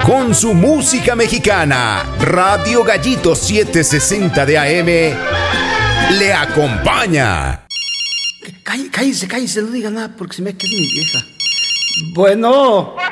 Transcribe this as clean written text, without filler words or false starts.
con su música mexicana. Radio Gallito 760 de AM le acompaña. Cállese, no diga nada porque se me queda mi vieja. Bueno.